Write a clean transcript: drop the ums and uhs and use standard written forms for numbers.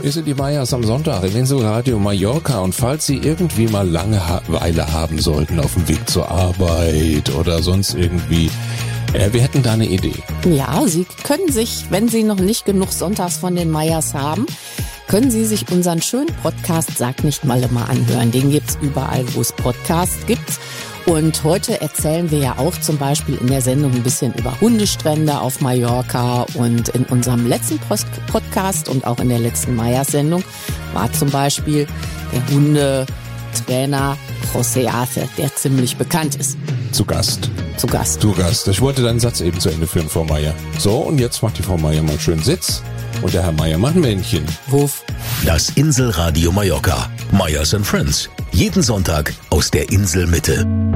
Wir sind die Meyers am Sonntag im Inselradio Mallorca und falls Sie irgendwie mal Langeweile haben sollten auf dem Weg zur Arbeit oder sonst irgendwie, wir hätten da eine Idee. Ja, Sie können sich, wenn Sie noch nicht genug Sonntags von den Meyers haben, können Sie sich unseren schönen Podcast Sag nicht Malle mal anhören. Den gibt's überall, wo es Podcasts gibt. Und heute erzählen wir ja auch zum Beispiel in der Sendung ein bisschen über Hundestrände auf Mallorca. Und in unserem letzten Podcast und auch in der letzten Meyers-Sendung war zum Beispiel der Hundetrainer José Arce, der ziemlich bekannt ist. Zu Gast. Zu Gast. Ich wollte deinen Satz eben zu Ende führen, Frau Meyer. So, und jetzt macht die Frau Meyer mal schön Sitz. Und der Herr Meyer macht ein Männchen. Wuff. Das Inselradio Mallorca. Meyers & Friends. Jeden Sonntag aus der Inselmitte.